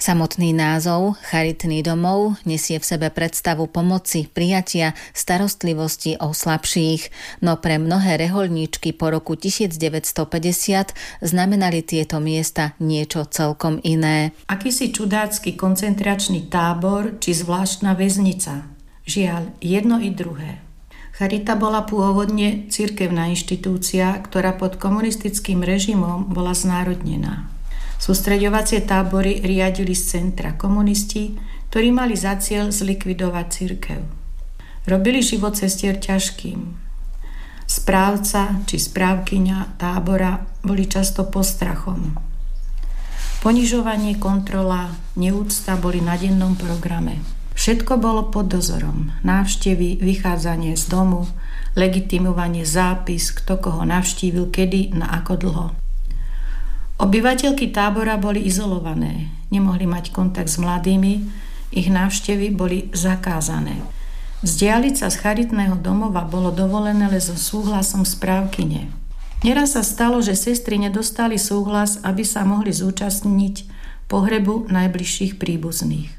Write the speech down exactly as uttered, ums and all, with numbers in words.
Samotný názov Charitný domov nesie v sebe predstavu pomoci, prijatia, starostlivosti o slabších, no pre mnohé rehoľníčky po roku devätnásťstopäťdesiat znamenali tieto miesta niečo celkom iné. Akýsi čudácky koncentračný tábor či zvláštna väznica. Žiaľ, jedno i druhé. Charita bola pôvodne cirkevná inštitúcia, ktorá pod komunistickým režimom bola znárodnená. Sústreďovacie tábory riadili z centra komunisti, ktorí mali za cieľ zlikvidovať cirkev. Robili život sestier ťažkým. Správca či správkyňa tábora boli často postrachom. Ponižovanie, kontrola, neúcta boli na dennom programe. Všetko bolo pod dozorom. Návštevy, vychádzanie z domu, legitimovanie, zápis, kto koho navštívil, kedy, na ako dlho. Obyvateľky tábora boli izolované, nemohli mať kontakt s mladými, ich návštevy boli zakázané. Vzdialiť sa z charitného domova bolo dovolené len so súhlasom správkyne. Neraz sa stalo, že sestry nedostali súhlas, aby sa mohli zúčastniť pohrebu najbližších príbuzných.